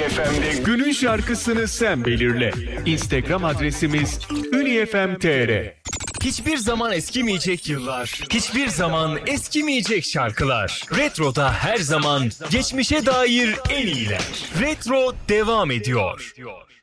FM'de günün şarkısını sen belirle. Instagram adresimiz UniFM.tr. Hiçbir zaman eskimeyecek yıllar, hiçbir zaman eskimeyecek şarkılar. Retro'da her zaman geçmişe dair en iyiler. Retro devam ediyor.